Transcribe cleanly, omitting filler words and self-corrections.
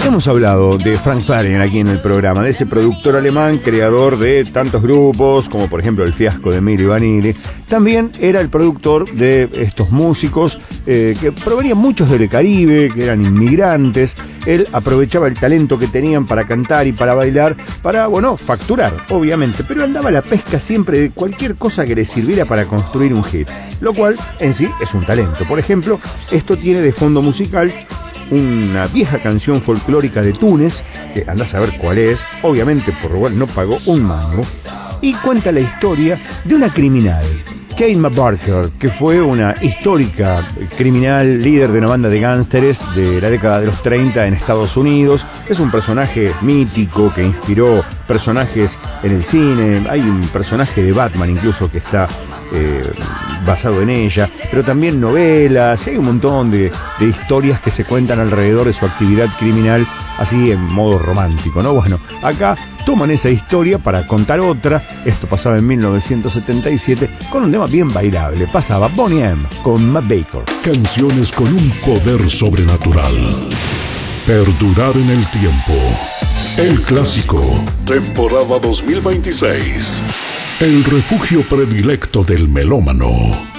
hemos hablado de Frank Farian aquí en el programa, de ese productor alemán, creador de tantos grupos, como por ejemplo El Fiasco de Milli Vanilli. También era el productor de estos músicos que provenían muchos del Caribe, que eran inmigrantes. Él aprovechaba el talento que tenían para cantar y para bailar, para, bueno, facturar, obviamente, pero andaba a la pesca siempre de cualquier cosa que le sirviera para construir un hit, lo cual en sí es un talento. Por ejemplo, esto tiene de fondo musical una vieja canción folclórica de Túnez, que andás a ver cuál es, obviamente por lo cual no pagó un mango, y cuenta la historia de una criminal, Kate McBarker, que fue una histórica criminal, líder de una banda de gángsteres de la década de los 30 en Estados Unidos. Es un personaje mítico que inspiró personajes en el cine. Hay un personaje de Batman incluso que está basado en ella, pero también novelas. Hay un montón de historias que se cuentan alrededor de su actividad criminal, así en modo romántico, ¿no? Bueno, acá toman esa historia para contar otra. Esto pasaba en 1977 con un tema bien bailable. Pasaba Boney M con Matt Baker. Canciones con un poder sobrenatural. Perdurar en el tiempo. El clásico. Temporada 2026. El refugio predilecto del melómano.